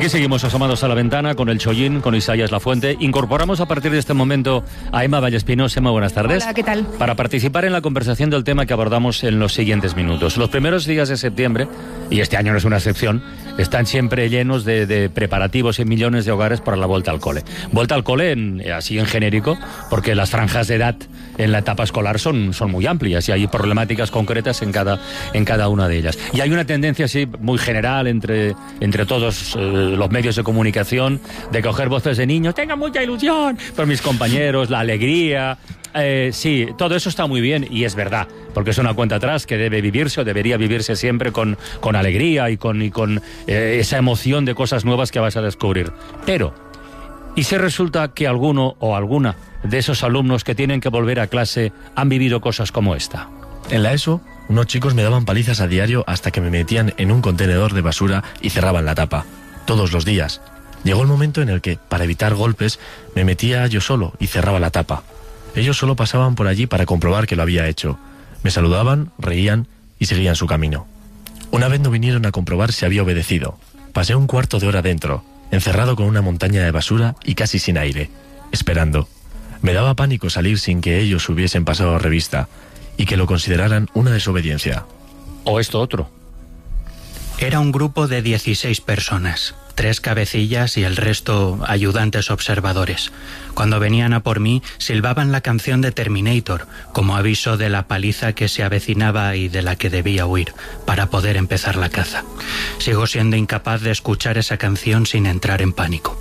Aquí seguimos asomados a la ventana con el Chollín, con Isaías Lafuente. Incorporamos a partir de este momento a Emma Vallespinosa. Emma, buenas tardes. Hola, ¿qué tal? Para participar en la conversación del tema que abordamos en los siguientes minutos. Los primeros días de septiembre, y este año no es una excepción, están siempre llenos de preparativos en millones de hogares para la vuelta al cole. Vuelta al cole así en genérico, porque las franjas de edad en la etapa escolar son muy amplias y hay problemáticas concretas en cada una de ellas. Y hay una tendencia así muy general entre todos los medios de comunicación de coger voces de niños, tengan mucha ilusión por mis compañeros, la alegría. Sí, todo eso está muy bien y es verdad, porque es una cuenta atrás que debe vivirse o debería vivirse siempre con alegría y con esa emoción de cosas nuevas que vas a descubrir. Pero, ¿y si resulta que alguno o alguna de esos alumnos que tienen que volver a clase han vivido cosas como esta? En la ESO, unos chicos me daban palizas a diario hasta que me metían en un contenedor de basura y cerraban la tapa. Todos los días. Llegó el momento en el que, para evitar golpes, me metía yo solo y cerraba la tapa. Ellos solo pasaban por allí para comprobar que lo había hecho. Me saludaban, reían y seguían su camino. Una vez no vinieron a comprobar si había obedecido. Pasé un cuarto de hora dentro, encerrado con una montaña de basura y casi sin aire, esperando. Me daba pánico salir sin que ellos hubiesen pasado revista y que lo consideraran una desobediencia. O esto otro. Era un grupo de 16 personas, 3 cabecillas y el resto ayudantes observadores. Cuando venían a por mí, silbaban la canción de Terminator, como aviso de la paliza que se avecinaba y de la que debía huir, para poder empezar la caza. Sigo siendo incapaz de escuchar esa canción sin entrar en pánico.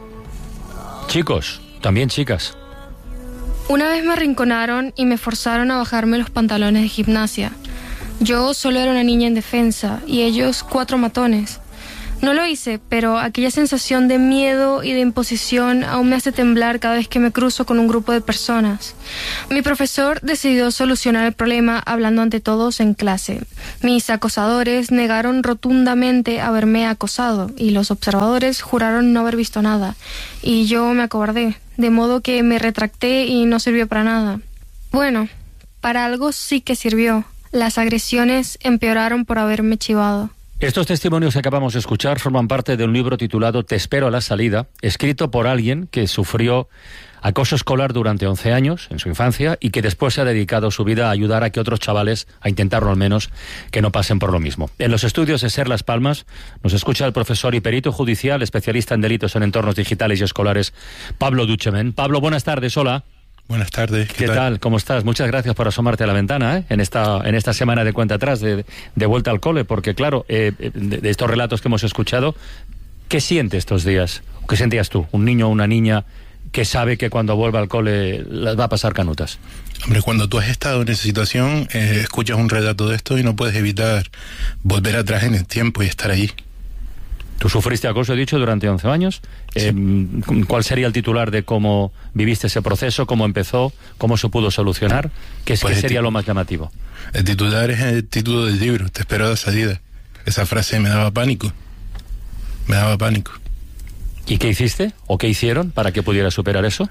Chicos, también chicas. Una vez me arrinconaron y me forzaron a bajarme los pantalones de gimnasia. Yo solo era una niña indefensa y ellos 4 matones. No lo hice, pero aquella sensación de miedo y de imposición aún me hace temblar cada vez que me cruzo con un grupo de personas. Mi profesor decidió solucionar el problema hablando ante todos en clase. Mis acosadores negaron rotundamente haberme acosado y los observadores juraron no haber visto nada. Y yo me acobardé, de modo que me retracté y no sirvió para nada. Bueno, para algo sí que sirvió. Las agresiones empeoraron por haberme chivado. Estos testimonios que acabamos de escuchar forman parte de un libro titulado Te espero a la salida, escrito por alguien que sufrió acoso escolar durante 11 años en su infancia y que después se ha dedicado su vida a ayudar a que otros chavales, a intentarlo al menos, que no pasen por lo mismo. En los estudios de SER Las Palmas nos escucha el profesor y perito judicial, especialista en delitos en entornos digitales y escolares, Pablo Duchemen. Pablo, buenas tardes, hola. Buenas tardes. ¿Qué tal? ¿Cómo estás? Muchas gracias por asomarte a la ventana en esta semana de cuenta atrás de vuelta al cole, porque claro, de estos relatos que hemos escuchado, ¿qué siente estos días? ¿Qué sentías tú? Un niño o una niña que sabe que cuando vuelva al cole las va a pasar canutas. Hombre, cuando tú has estado en esa situación, escuchas un relato de esto y no puedes evitar volver atrás en el tiempo y estar allí. Tú sufriste acoso, he dicho, durante 11 años. Sí. ¿Cuál sería el titular de cómo viviste ese proceso, cómo empezó, cómo se pudo solucionar? ¿Qué sería lo más llamativo? El titular es el título del libro, Te espero a la salida. Esa frase me daba pánico. Me daba pánico. ¿Y qué hiciste o qué hicieron para que pudieras superar eso?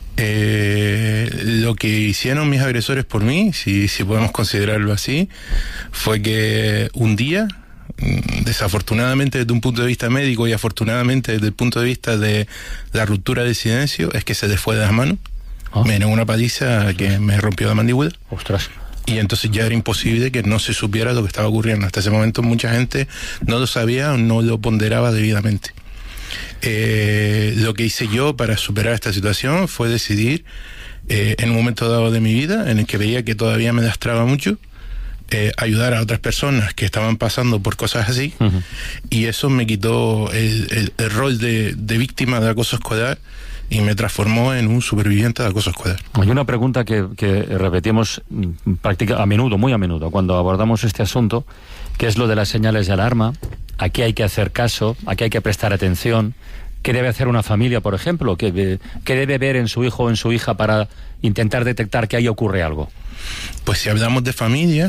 Lo que hicieron mis agresores por mí, si podemos considerarlo así, fue que un día, desafortunadamente desde un punto de vista médico y afortunadamente desde el punto de vista de la ruptura del silencio, es que se les fue de las manos. Me dieron una paliza que me rompió la mandíbula. Ostras. Y entonces ya era imposible que no se supiera lo que estaba ocurriendo. Hasta ese momento mucha gente no lo sabía o no lo ponderaba debidamente. Lo que hice yo para superar esta situación fue decidir, en un momento dado de mi vida, en el que veía que todavía me lastraba mucho, ayudar a otras personas que estaban pasando por cosas así, y eso me quitó el rol de víctima de acoso escolar y me transformó en un superviviente de acoso escolar. Hay una pregunta que repetimos muy a menudo cuando abordamos este asunto, que es lo de las señales de alarma. Aquí hay que hacer caso, aquí hay que prestar atención. ¿Qué debe hacer una familia, por ejemplo? ¿Qué debe ver en su hijo o en su hija para intentar detectar que ahí ocurre algo? Pues si hablamos de familia,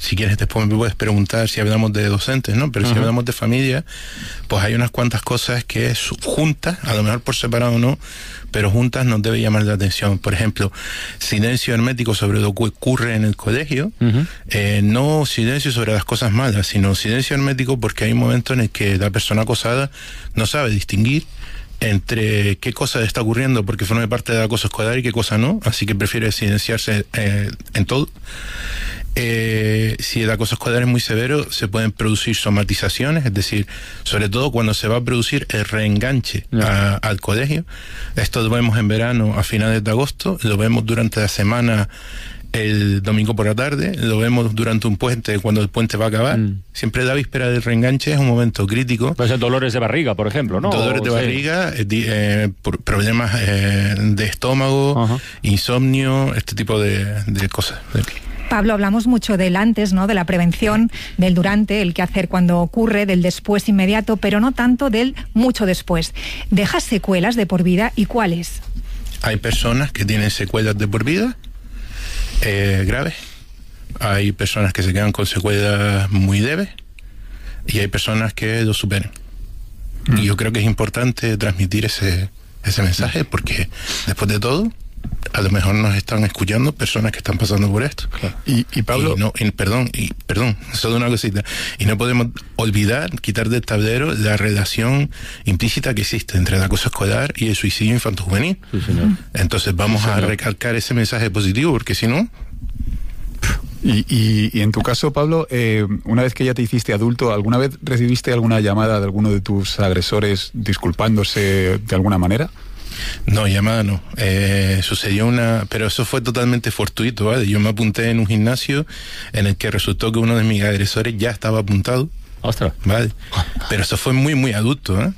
si quieres después me puedes preguntar si hablamos de docentes, ¿no? Pero si hablamos de familia, pues hay unas cuantas cosas que juntas, a lo mejor por separado no, pero juntas nos debe llamar la atención. Por ejemplo, silencio hermético sobre lo que ocurre en el colegio, no silencio sobre las cosas malas, sino silencio hermético porque hay un momento en el que la persona acosada no sabe distinguir entre qué cosa está ocurriendo porque forma parte del acoso escolar y qué cosa no, así que prefiere silenciarse en todo. Si el acoso escolar es muy severo, se pueden producir somatizaciones, es decir, sobre todo cuando se va a producir el reenganche al colegio. Esto lo vemos en verano a finales de agosto, lo vemos durante la semana el domingo por la tarde, lo vemos durante un puente cuando el puente va a acabar. Siempre la víspera del reenganche es un momento crítico. Puede ser dolores de barriga, por ejemplo, ¿no? Dolores de barriga, problemas de estómago, insomnio, este tipo de cosas. Pablo, hablamos mucho del antes, ¿no? De la prevención, del durante, el qué hacer cuando ocurre, del después inmediato, pero no tanto del mucho después. ¿Deja secuelas de por vida y cuáles? Hay personas que tienen secuelas de por vida graves. Hay personas que se quedan con secuelas muy leves y hay personas que lo superan. Y yo creo que es importante transmitir ese mensaje porque después de todo a lo mejor nos están escuchando personas que están pasando por esto. Claro. Y Pablo... Perdón, solo una cosita. Y no podemos olvidar, quitar del tablero la relación implícita que existe entre el acoso escolar y el suicidio infanto-juvenil. Sí, señor. Entonces vamos a recalcar ese mensaje positivo, porque si no... Y en tu caso, Pablo, una vez que ya te hiciste adulto, ¿alguna vez recibiste alguna llamada de alguno de tus agresores disculpándose de alguna manera? No, llamada no. Sucedió pero eso fue totalmente fortuito, ¿vale? Yo me apunté en un gimnasio en el que resultó que uno de mis agresores ya estaba apuntado. ¡Ostras! ¿Vale? Pero eso fue muy, muy adulto, ¿eh?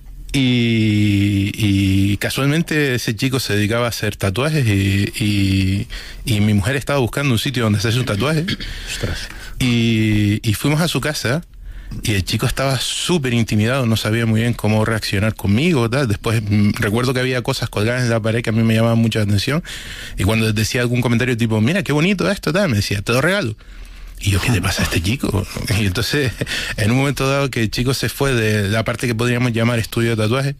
Y casualmente ese chico se dedicaba a hacer tatuajes y mi mujer estaba buscando un sitio donde hacerse un tatuaje. ¡Ostras! Y fuimos a su casa. Y el chico estaba súper intimidado, no sabía muy bien cómo reaccionar conmigo, tal. Después recuerdo que había cosas colgadas en la pared que a mí me llamaban mucha atención. Y cuando decía algún comentario tipo, mira, qué bonito esto, tal, me decía, te lo regalo. Y yo, ¿qué le pasa a este chico? Y entonces, en un momento dado que el chico se fue de la parte que podríamos llamar estudio de tatuaje,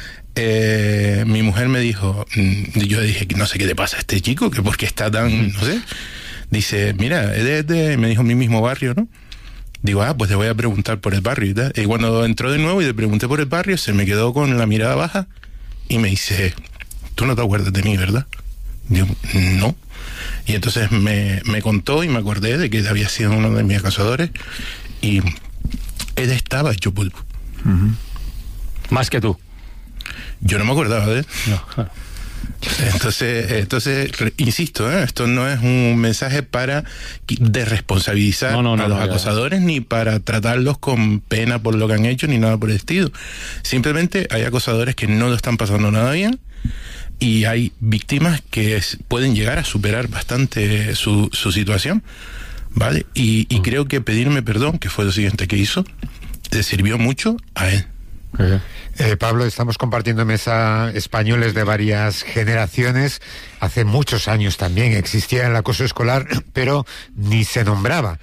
mi mujer me dijo, yo dije, no sé qué le pasa a este chico, que porque está tan, no sé. Dice, mira, me dijo mi mismo barrio, ¿no? Digo, pues le voy a preguntar por el barrio y tal. Y cuando entró de nuevo y le pregunté por el barrio, se me quedó con la mirada baja y me dice, tú no te acuerdas de mí, ¿verdad? Digo, no. Y entonces me contó y me acordé de que había sido uno de mis acosadores y él estaba hecho polvo. Más que tú. Yo no me acordaba de él. No, claro. Entonces insisto, esto no es un mensaje para desresponsabilizar a los acosadores ni para tratarlos con pena por lo que han hecho ni nada por el estilo. Simplemente hay acosadores que no lo están pasando nada bien y hay víctimas que pueden llegar a superar bastante su situación, ¿vale? Y creo que pedirme perdón, que fue lo siguiente que hizo, le sirvió mucho a él. Pablo, estamos compartiendo mesa españoles de varias generaciones. Hace muchos años también existía el acoso escolar, pero ni se nombraba.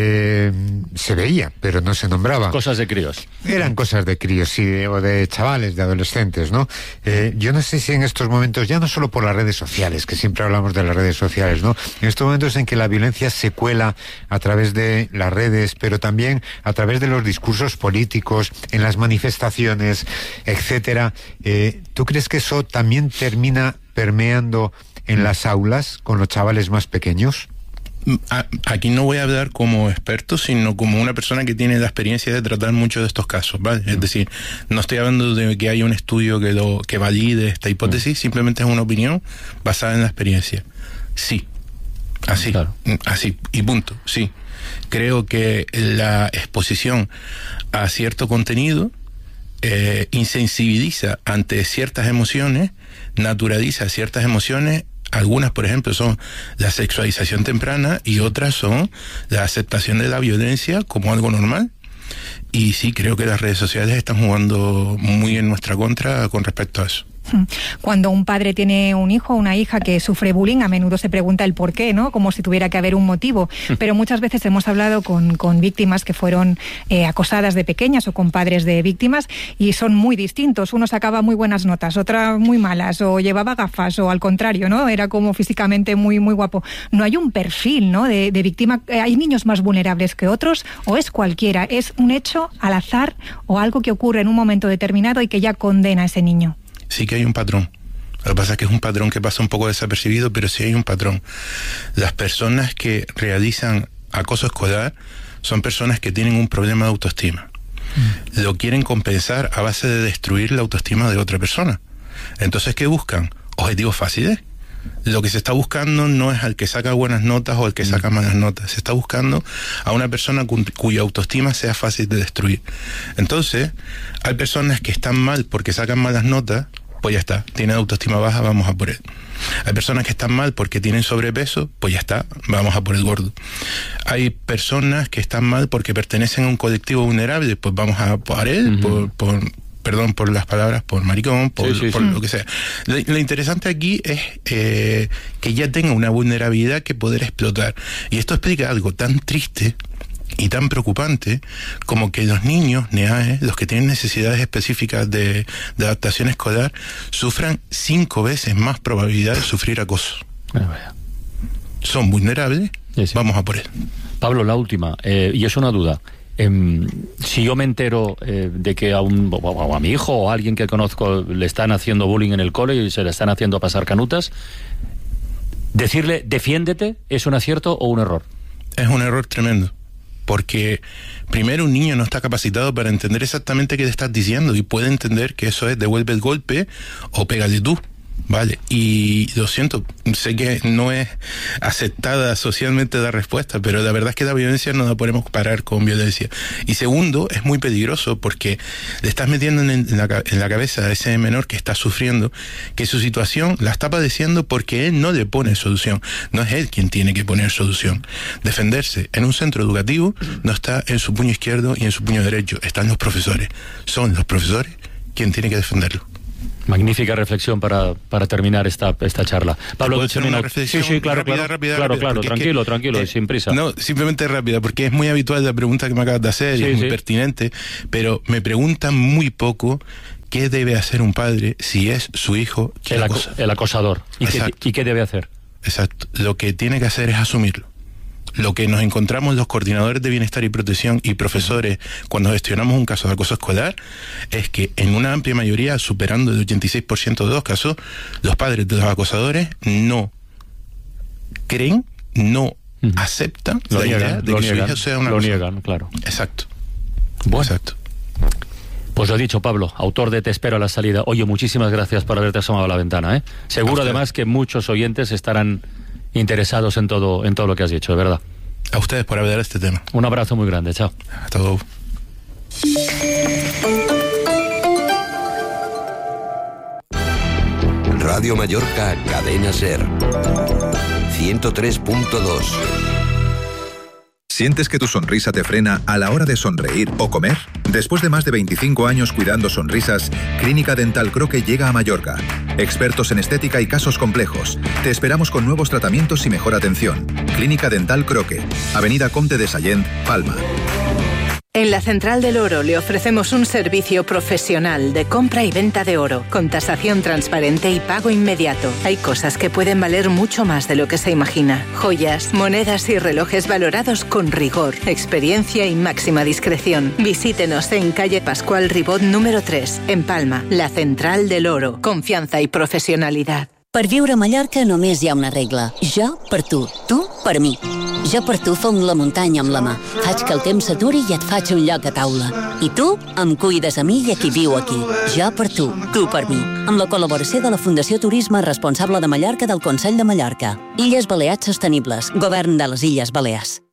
Se veía, pero no se nombraba. Cosas de críos. Eran cosas de críos, sí, o de chavales, de adolescentes, ¿no? Yo no sé si en estos momentos, ya no solo por las redes sociales, que siempre hablamos de las redes sociales, ¿no? En estos momentos en que la violencia se cuela a través de las redes, pero también a través de los discursos políticos, en las manifestaciones, etcétera, ¿tú crees que eso también termina permeando en las aulas con los chavales más pequeños? Aquí no voy a hablar como experto, sino como una persona que tiene la experiencia de tratar muchos de estos casos, ¿vale? Es decir, no estoy hablando de que haya un estudio que valide esta hipótesis, simplemente es una opinión basada en la experiencia. Sí, así, claro. Así, y punto, sí. Creo que la exposición a cierto contenido insensibiliza ante ciertas emociones, naturaliza ciertas emociones. Algunas, por ejemplo, son la sexualización temprana y otras son la aceptación de la violencia como algo normal. Y sí, creo que las redes sociales están jugando muy en nuestra contra con respecto a eso. Cuando un padre tiene un hijo o una hija que sufre bullying, a menudo se pregunta el por qué, ¿no? Como si tuviera que haber un motivo. Pero muchas veces hemos hablado con víctimas que fueron acosadas de pequeñas o con padres de víctimas y son muy distintos. Uno sacaba muy buenas notas, otra muy malas, o llevaba gafas, o al contrario, ¿no? Era como físicamente muy, muy guapo. No hay un perfil, ¿no? de víctima. ¿Hay niños más vulnerables que otros o es cualquiera? ¿Es un hecho al azar o algo que ocurre en un momento determinado y que ya condena a ese niño? Sí que hay un patrón. Lo que pasa es que es un patrón que pasa un poco desapercibido, pero sí hay un patrón. Las personas que realizan acoso escolar son personas que tienen un problema de autoestima. Lo quieren compensar a base de destruir la autoestima de otra persona. Entonces, ¿qué buscan? Objetivos fáciles. Lo que se está buscando no es al que saca buenas notas o al que saca malas notas. Se está buscando a una persona cuya autoestima sea fácil de destruir. Entonces, hay personas que están mal porque sacan malas notas, pues ya está, tienen autoestima baja, vamos a por él. Hay personas que están mal porque tienen sobrepeso, pues ya está, vamos a por el gordo. Hay personas que están mal porque pertenecen a un colectivo vulnerable, pues vamos a por él, perdón por las palabras, por maricón, por lo que sea. Lo interesante aquí es que ya tenga una vulnerabilidad que poder explotar. Y esto explica algo tan triste y tan preocupante como que los niños NEAE, los que tienen necesidades específicas de adaptación escolar, sufran 5 veces más probabilidad de sufrir acoso. Son vulnerables, vamos a por él. Pablo, la última, y es una duda. Si yo me entero de que a mi hijo o a alguien que conozco le están haciendo bullying en el cole y se le están haciendo pasar canutas, decirle defiéndete, ¿es un acierto o un error? Es un error tremendo, porque primero un niño no está capacitado para entender exactamente qué le estás diciendo y puede entender que eso es devuelve el golpe o pégale tú. Vale, y lo siento, sé que no es aceptada socialmente la respuesta, pero la verdad es que la violencia no la podemos parar con violencia. Y segundo, es muy peligroso porque le estás metiendo en la cabeza a ese menor que está sufriendo que su situación la está padeciendo porque él no le pone solución. No es él quien tiene que poner solución. Defenderse en un centro educativo no está en su puño izquierdo y en su puño derecho, están los profesores. Son los profesores quien tiene que defenderlo. Magnífica reflexión para terminar esta charla. Pablo, una reflexión claro, tranquilo, sin prisa. No, simplemente rápida, porque es muy habitual la pregunta que me acabas de hacer y es muy pertinente, pero me preguntan muy poco qué debe hacer un padre si es su hijo el acosador. ¿Y qué debe hacer? Exacto. Lo que tiene que hacer es asumirlo. Lo que nos encontramos los coordinadores de bienestar y protección y profesores cuando gestionamos un caso de acoso escolar es que en una amplia mayoría, superando el 86% de los casos, los padres de los acosadores no creen, no aceptan la idea de que su hijo sea una acosadora. Lo niegan, claro. Exacto. Bueno. Exacto. Pues lo dicho, Pablo, autor de Te espero a la salida. Oye, muchísimas gracias por haberte asomado a la ventana, ¿eh? Seguro además que muchos oyentes estarán interesados en todo lo que has dicho, de verdad. A ustedes por hablar de este tema. Un abrazo muy grande, chao. Hasta luego. Radio Mallorca, Cadena SER 103.2. ¿Sientes que tu sonrisa te frena a la hora de sonreír o comer? Después de más de 25 años cuidando sonrisas, Clínica Dental Croque llega a Mallorca. Expertos en estética y casos complejos. Te esperamos con nuevos tratamientos y mejor atención. Clínica Dental Croque, Avenida Comte de Sallent, Palma. En la Central del Oro le ofrecemos un servicio profesional de compra y venta de oro, con tasación transparente y pago inmediato. Hay cosas que pueden valer mucho más de lo que se imagina. Joyas, monedas y relojes valorados con rigor, experiencia y máxima discreción. Visítenos en calle Pascual Ribot número 3, en Palma. La Central del Oro. Confianza y profesionalidad. Per viure a Mallorca només hi ha una regla. Jo per tu per mi. Jo per tu fong la muntanya amb la mà. Faig que el temps s'aturi i et faig un lloc a taula. I tu em cuides a mi i a qui viu aquí. Jo per tu per mi. Amb la col·laboració de la Fundació Turisme Responsable de Mallorca del Consell de Mallorca. Illes Balears Sostenibles, Govern de les Illes Balears.